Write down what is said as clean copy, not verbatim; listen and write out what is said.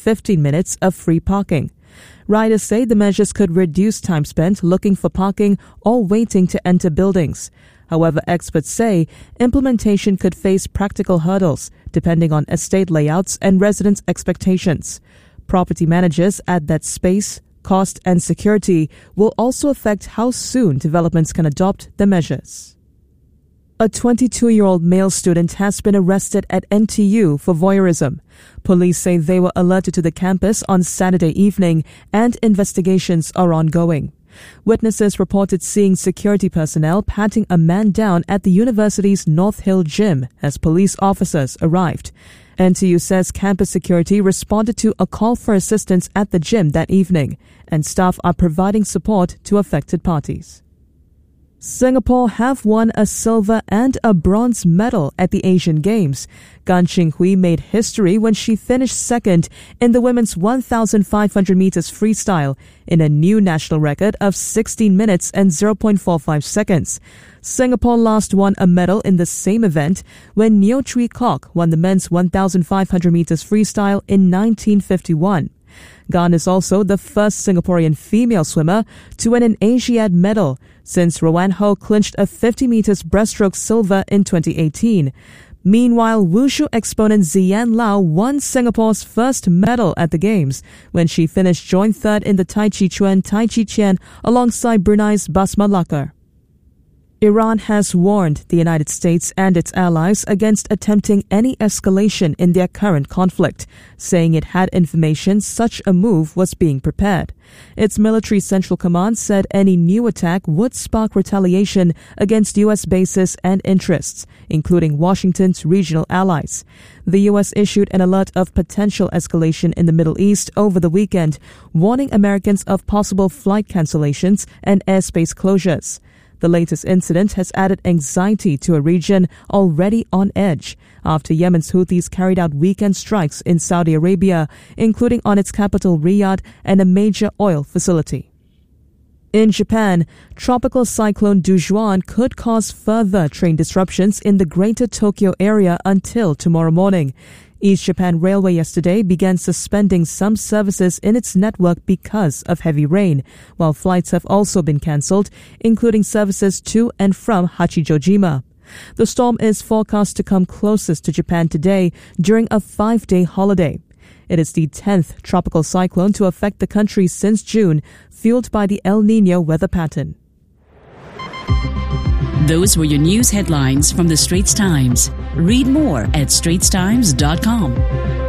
15 minutes of free parking. Riders say the measures could reduce time spent looking for parking or waiting to enter buildings. However, experts say implementation could face practical hurdles depending on estate layouts and residents' expectations. Property managers add that space, cost, and security will also affect how soon developments can adopt the measures. A 22-year-old male student has been arrested at NTU for voyeurism. Police say they were alerted to the campus on Saturday evening and investigations are ongoing. Witnesses reported seeing security personnel patting a man down at the university's North Hill gym as police officers arrived. NTU says campus security responded to a call for assistance at the gym that evening, and staff are providing support to affected parties. Singapore have won a silver and a bronze medal at the Asian Games. Gan Qinghui made history when she finished second in the women's 1,500 meters freestyle in a new national record of 16 minutes and 0.45 seconds. Singapore last won a medal in the same event when Neo Chui Kok won the men's 1,500 meters freestyle in 1951. Gan is also the first Singaporean female swimmer to win an Asiad medal since Rowan Ho clinched a 50 meters breaststroke silver in 2018. Meanwhile, wushu exponent Ziyan Lau won Singapore's first medal at the Games when she finished joint third in the Tai Chi Chuan Tai Chi Qian alongside Brunei's Basma Lakar. Iran has warned the United States and its allies against attempting any escalation in their current conflict, saying it had information such a move was being prepared. Its military central command said any new attack would spark retaliation against U.S. bases and interests, including Washington's regional allies. The U.S. issued an alert of potential escalation in the Middle East over the weekend, warning Americans of possible flight cancellations and airspace closures. The latest incident has added anxiety to a region already on edge after Yemen's Houthis carried out weekend strikes in Saudi Arabia, including on its capital Riyadh and a major oil facility. In Japan, tropical cyclone Dujuan could cause further train disruptions in the greater Tokyo area until tomorrow morning. East Japan Railway yesterday began suspending some services in its network because of heavy rain, while flights have also been cancelled, including services to and from Hachijojima. The storm is forecast to come closest to Japan today during a 5-day holiday. It is the 10th tropical cyclone to affect the country since June, fueled by the El Niño weather pattern. Those were your news headlines from the Straits Times. Read more at straitstimes.com.